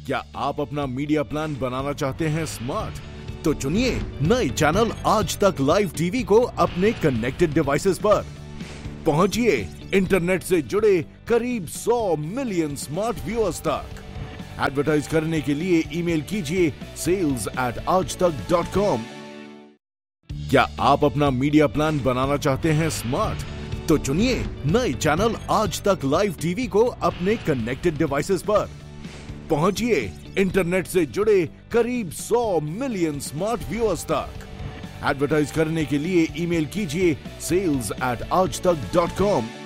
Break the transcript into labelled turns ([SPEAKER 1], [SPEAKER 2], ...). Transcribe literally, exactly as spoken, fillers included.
[SPEAKER 1] क्या आप अपना मीडिया प्लान बनाना चाहते हैं स्मार्ट? तो चुनिए नए चैनल आज तक लाइव टीवी को अपने कनेक्टेड डिवाइसेस पर। पहुंचिए इंटरनेट से जुड़े करीब सौ मिलियन स्मार्ट व्यूअर्स तक। एडवर्टाइज करने के लिए ईमेल कीजिए सेल्स एट आज तक डॉट कॉम। क्या आप अपना मीडिया प्लान बनाना चाहते हैं स्मार्ट? तो चुनिए नए चैनल आज तक लाइव टीवी को अपने कनेक्टेड डिवाइसेस पर। पहुंचिए इंटरनेट से जुड़े करीब सौ मिलियन स्मार्ट व्यूअर्स तक। एडवर्टाइज करने के लिए ईमेल कीजिए सेल्स एट आज तक डॉट कॉम।